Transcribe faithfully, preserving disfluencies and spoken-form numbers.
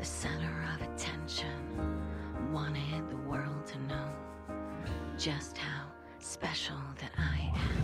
the center of attention. Wanted the world to know just how special that I am.